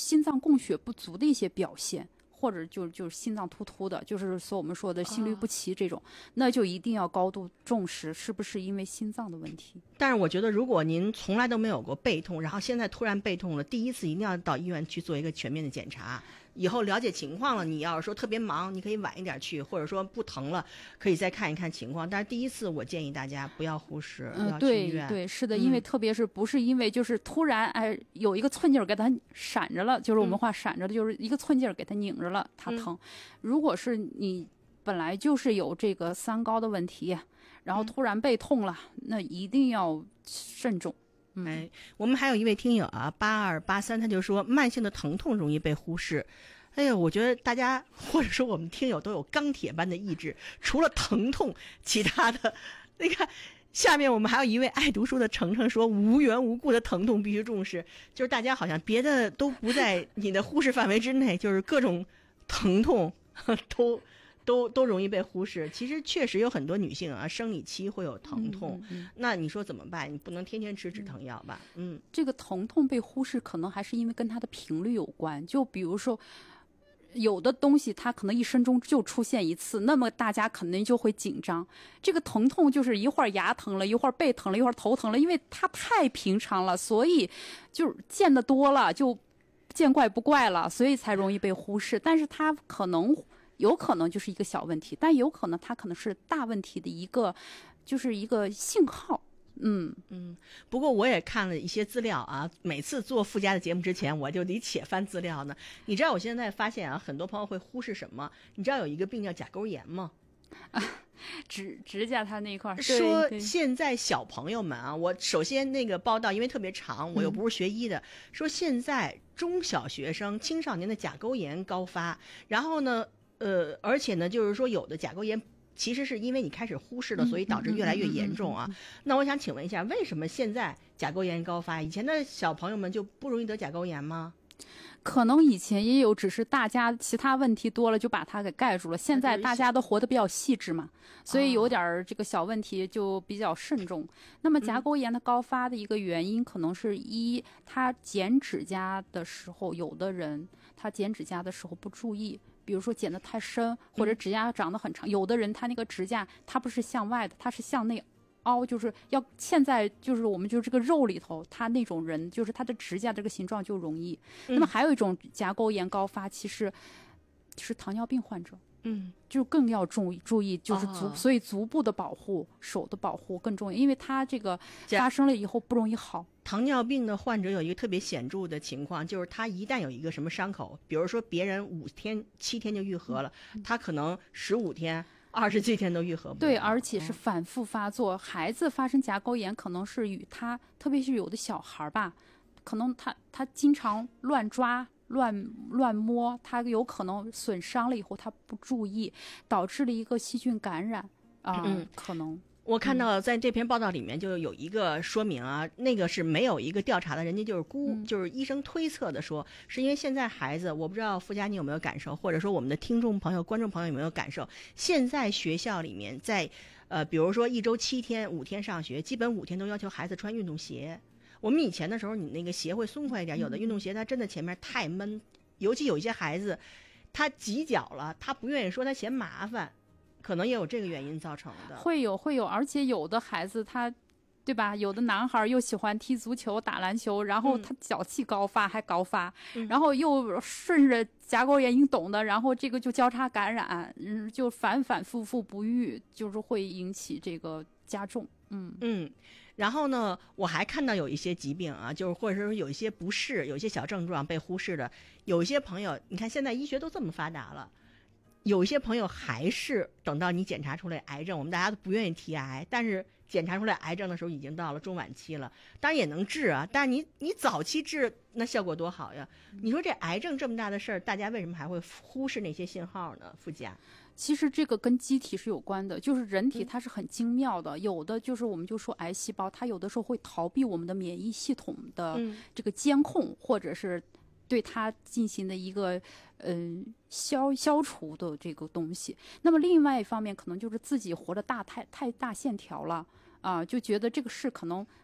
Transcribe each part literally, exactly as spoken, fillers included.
心脏供血不足的一些表现。或者就就是心脏突突的，就是说我们说的心律不齐这种、哦、那就一定要高度重视是不是因为心脏的问题。 但是我觉得如果您从来都没有过背痛，然后现在突然背痛了，第一次一定要到医院去做一个全面的检查，以后了解情况了，你要是说特别忙你可以晚一点去，或者说不疼了可以再看一看情况，但是第一次我建议大家不要忽视、嗯、要去医院。 对对，是的、嗯、因为特别是不是因为就是突然哎有一个寸劲给它闪着了，就是我们话闪着的、嗯、就是一个寸劲给它拧着了它疼、嗯、如果是你本来就是有这个三高的问题，然后突然背痛了、嗯、那一定要慎重。 嗯、哎，我们还有一位听友啊，八二八三，他就说慢性的疼痛容易被忽视。哎呀，我觉得大家或者说我们听友都有钢铁般的意志，除了疼痛，其他的那个。下面我们还有一位爱读书的程程说，无缘无故的疼痛必须重视，就是大家好像别的都不在你的忽视范围之内，就是各种疼痛都都都容易被忽视。其实确实有很多女性啊，生理期会有疼痛、嗯嗯嗯、那你说怎么办？你不能天天吃止疼药吧？嗯， 这个疼痛被忽视可能还是因为跟它的频率有关，就比如说有的东西它可能一生中就出现一次，那么大家肯定就会紧张。这个疼痛就是一会儿牙疼了，一会儿背疼了，一会儿头疼了，因为它太平常了，所以就见得多了就见怪不怪了，所以才容易被忽视。但是它可能有可能就是一个小问题，但有可能它可能是大问题的一个就是一个信号。嗯嗯，不过我也看了一些资料啊，每次做附加的节目之前我就得且翻资料呢。你知道我现在发现啊，很多朋友会忽视什么？你知道有一个病叫甲沟炎吗？ 啊，指指甲它那一块。 说现在小朋友们啊，我首先那个报道因为特别长，我又不是学医的、嗯、说现在中小学生青少年的甲沟炎高发，然后呢呃，而且呢就是说有的甲沟炎其实是因为你开始忽视了，所以导致越来越严重啊。那我想请问一下，为什么现在甲沟炎高发？以前的小朋友们就不容易得甲沟炎吗？ 可能以前也有，只是大家其他问题多了就把它给盖住了。现在大家都活得比较细致嘛，所以有点这个小问题就比较慎重。那么甲沟炎的高发的一个原因可能是一，他剪指甲的时候，有的人他剪指甲的时候不注意，比如说剪得太深，或者指甲长得很长、嗯、有的人他那个指甲他不是向外的，他是向内凹，就是要嵌在就是我们就是这个肉里头，他那种人就是他的指甲这个形状就容易、嗯、那么还有一种甲沟炎高发其实是糖尿病患者，嗯，就更要注意注意，就是足、哦、所以足部的保护，手的保护更重要，因为它这个发生了以后不容易好。 糖尿病的患者有一个特别显著的情况，就是他一旦有一个什么伤口，比如说别人五天七天就愈合了、嗯、他可能十五天二十几天都愈合不了。 对，而且是反复发作、嗯、孩子发生甲沟炎可能是与他，特别是有的小孩吧，可能他他经常乱抓乱乱摸，他有可能损伤了以后他不注意，导致了一个细菌感染啊、呃嗯，可能。 我看到在这篇报道里面就有一个说明啊、嗯、那个是没有一个调查的，人家就是估、嗯、就是医生推测的说，是因为现在孩子，我不知道傅佳你有没有感受，或者说我们的听众朋友观众朋友有没有感受，现在学校里面在呃比如说一周七天五天上学，基本五天都要求孩子穿运动鞋。我们以前的时候你那个鞋会松快一点，有的运动鞋它真的前面太闷，尤其有一些孩子他挤脚了，他不愿意说，他嫌麻烦，可能也有这个原因造成的。 会有会有，而且有的孩子他对吧，有的男孩又喜欢踢足球打篮球，然后他脚气高发、嗯、还高发、嗯、然后又顺着甲沟炎你懂的，然后这个就交叉感染，嗯，就反反复复不愈，就是会引起这个加重。嗯嗯，然后呢我还看到有一些疾病啊，就是或者是有一些不适，有一些小症状被忽视的，有一些朋友你看现在医学都这么发达了，有一些朋友还是等到你检查出来癌症，我们大家都不愿意提癌，但是检查出来癌症的时候已经到了中晚期了，当然也能治啊，但是你你早期治那效果多好呀。你说这癌症这么大的事儿，大家为什么还会忽视那些信号呢？傅佳， 其实这个跟机体是有关的，就是人体它是很精妙的、嗯、有的就是我们就说癌细胞它有的时候会逃避我们的免疫系统的这个监控、嗯、或者是对它进行的一个嗯、呃、消消除的这个东西。那么另外一方面可能就是自己活得大太太大线条了啊、呃，就觉得这个事可能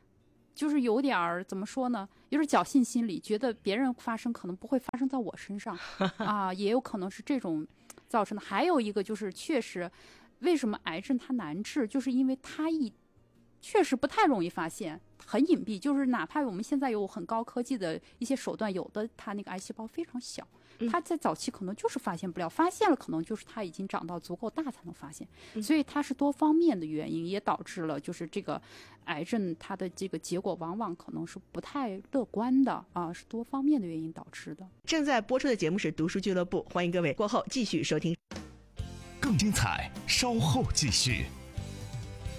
就是有点儿怎么说呢，有点侥幸心理，觉得别人发生可能不会发生在我身上啊，也有可能是这种造成的。还有一个就是确实为什么癌症它难治，就是因为它一确实不太容易发现，很隐蔽，就是哪怕我们现在有很高科技的一些手段，有的它那个癌细胞非常小，它在早期可能就是发现不了，发现了可能就是它已经长到足够大才能发现，所以它是多方面的原因也导致了就是这个癌症它的这个结果往往可能是不太乐观的啊，是多方面的原因导致的。 正在播出的节目是读书俱乐部，欢迎各位过后继续收听， 更精彩稍后继续。